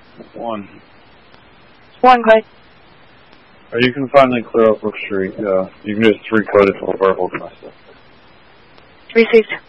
1. 1 块。 You can finally clear up Brook Street. You can just recode it to a verbal message. Received.